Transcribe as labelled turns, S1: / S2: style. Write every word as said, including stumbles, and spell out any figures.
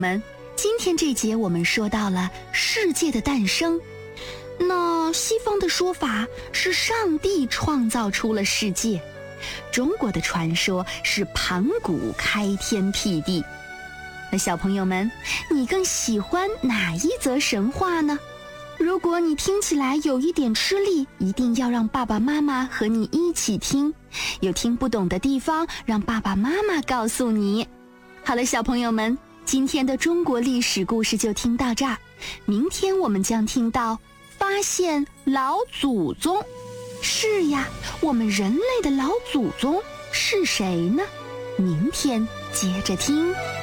S1: 们，今天这节我们说到了世界的诞生。那西方的说法是上帝创造出了世界，中国的传说是盘古开天辟地。那小朋友们，你更喜欢哪一则神话呢？如果你听起来有一点吃力，一定要让爸爸妈妈和你一起听，有听不懂的地方，让爸爸妈妈告诉你。好了，小朋友们，今天的中国历史故事就听到这儿，明天我们将听到发现老祖宗。是呀，我们人类的老祖宗是谁呢？明天接着听。